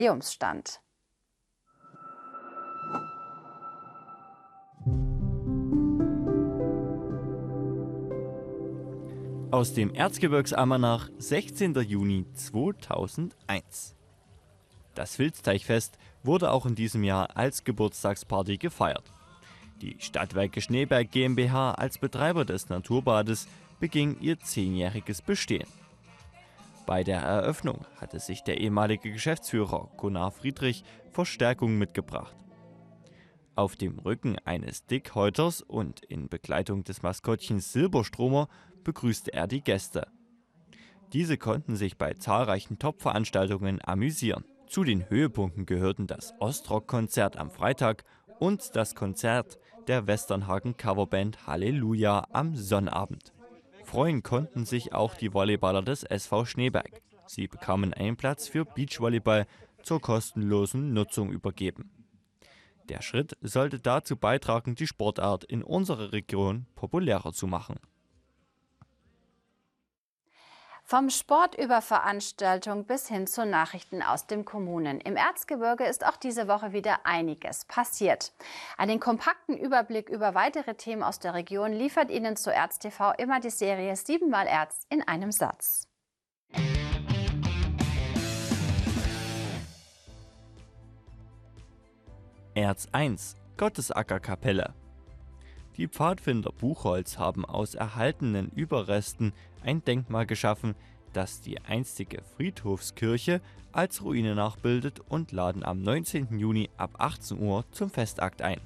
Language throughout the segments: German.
Jubiläumsstand. Aus dem Erzgebirgsalmanach, 16. Juni 2001. Das Filzteichfest wurde auch in diesem Jahr als Geburtstagsparty gefeiert. Die Stadtwerke Schneeberg GmbH als Betreiber des Naturbades beging ihr 10-jähriges Bestehen. Bei der Eröffnung hatte sich der ehemalige Geschäftsführer Gunnar Friedrich Verstärkung mitgebracht. Auf dem Rücken eines Dickhäuters und in Begleitung des Maskottchens Silberstromer begrüßte er die Gäste. Diese konnten sich bei zahlreichen Top-Veranstaltungen amüsieren. Zu den Höhepunkten gehörten das Ostrock-Konzert am Freitag und das Konzert der Westernhagen-Coverband Halleluja am Sonnabend. Freuen konnten sich auch die Volleyballer des SV Schneeberg. Sie bekamen einen Platz für Beachvolleyball zur kostenlosen Nutzung übergeben. Der Schritt sollte dazu beitragen, die Sportart in unserer Region populärer zu machen. Vom Sport über Veranstaltungen bis hin zu Nachrichten aus den Kommunen. Im Erzgebirge ist auch diese Woche wieder einiges passiert. Einen kompakten Überblick über weitere Themen aus der Region liefert Ihnen zu ErzTV immer die Serie 7x Erz in einem Satz. Erz 1 – Gottesackerkapelle. Die Pfadfinder Buchholz haben aus erhaltenen Überresten ein Denkmal geschaffen, das die einstige Friedhofskirche als Ruine nachbildet und laden am 19. Juni ab 18 Uhr zum Festakt ein.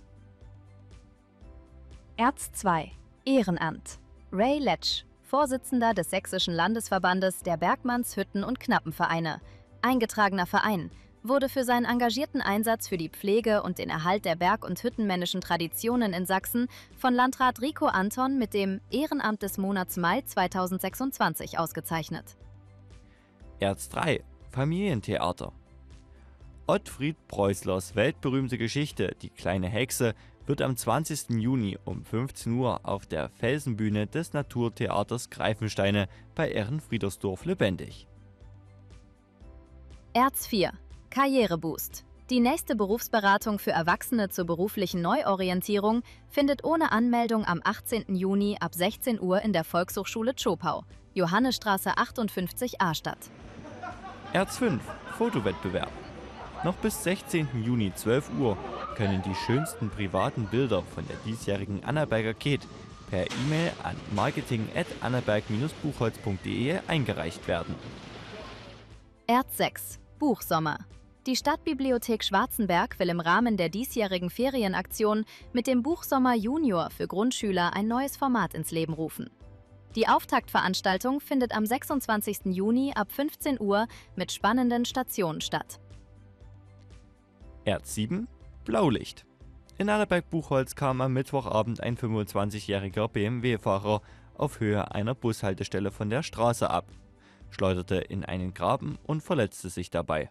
Erz 2 – Ehrenamt. Ray Letsch, Vorsitzender des Sächsischen Landesverbandes der Bergmanns-, Hütten- und Knappenvereine, eingetragener Verein, wurde für seinen engagierten Einsatz für die Pflege und den Erhalt der berg- und hüttenmännischen Traditionen in Sachsen von Landrat Rico Anton mit dem Ehrenamt des Monats Mai 2026 ausgezeichnet. Erz 3 – Familientheater. Ottfried Preußlers weltberühmte Geschichte Die kleine Hexe wird am 20. Juni um 15 Uhr auf der Felsenbühne des Naturtheaters Greifensteine bei Ehrenfriedersdorf lebendig. Erz 4 – Karriereboost. Die nächste Berufsberatung für Erwachsene zur beruflichen Neuorientierung findet ohne Anmeldung am 18. Juni ab 16 Uhr in der Volkshochschule Zschopau, Johannesstraße 58a statt. Erz 5 – Fotowettbewerb. Noch bis 16. Juni 12 Uhr können die schönsten privaten Bilder von der diesjährigen Annaberger Ket per E-Mail an marketing@annaberg-buchholz.de eingereicht werden. Erz 6 – Buchsommer. Die Stadtbibliothek Schwarzenberg will im Rahmen der diesjährigen Ferienaktion mit dem Buchsommer Junior für Grundschüler ein neues Format ins Leben rufen. Die Auftaktveranstaltung findet am 26. Juni ab 15 Uhr mit spannenden Stationen statt. Erz 7 – Blaulicht. In Annaberg-Buchholz kam am Mittwochabend ein 25-jähriger BMW-Fahrer auf Höhe einer Bushaltestelle von der Straße ab, schleuderte in einen Graben und verletzte sich dabei.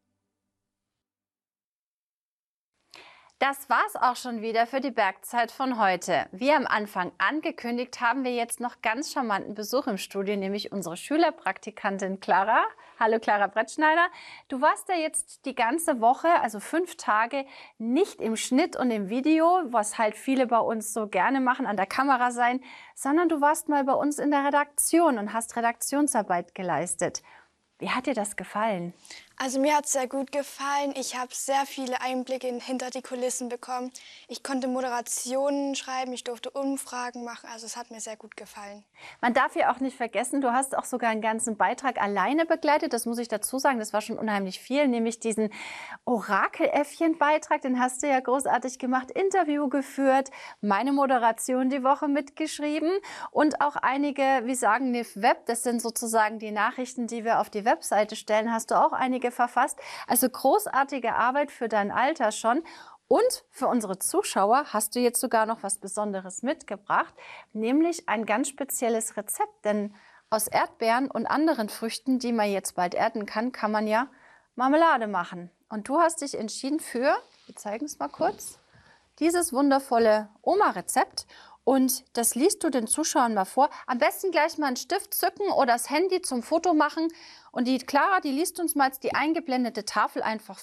Das war's auch schon wieder für die Bergzeit von heute. Wie am Anfang angekündigt, haben wir jetzt noch ganz charmanten Besuch im Studio, nämlich unsere Schülerpraktikantin Clara. Hallo Clara Brettschneider. Du warst ja jetzt die ganze Woche, also 5 Tage, nicht im Schnitt und im Video, was halt viele bei uns so gerne machen, an der Kamera sein, sondern du warst mal bei uns in der Redaktion und hast Redaktionsarbeit geleistet. Wie hat dir das gefallen? Also mir hat es sehr gut gefallen. Ich habe sehr viele Einblicke hinter die Kulissen bekommen. Ich konnte Moderationen schreiben, ich durfte Umfragen machen. Also es hat mir sehr gut gefallen. Man darf ja auch nicht vergessen, du hast auch sogar einen ganzen Beitrag alleine begleitet. Das muss ich dazu sagen, das war schon unheimlich viel. Nämlich diesen Orakeläffchen-Beitrag, den hast du ja großartig gemacht. Interview geführt, meine Moderation die Woche mitgeschrieben und auch einige, wie sagen NIF Web, das sind sozusagen die Nachrichten, die wir auf die Webseite stellen, hast du auch einige verfasst. Also großartige Arbeit für dein Alter schon. Und für unsere Zuschauer hast du jetzt sogar noch was Besonderes mitgebracht, nämlich ein ganz spezielles Rezept. Denn aus Erdbeeren und anderen Früchten, die man jetzt bald ernten kann, kann man ja Marmelade machen. Und du hast dich entschieden für, wir zeigen es mal kurz, dieses wundervolle Oma-Rezept. Und das liest du den Zuschauern mal vor. Am besten gleich mal einen Stift zücken oder das Handy zum Foto machen. Und die Clara, die liest uns mal jetzt die eingeblendete Tafel einfach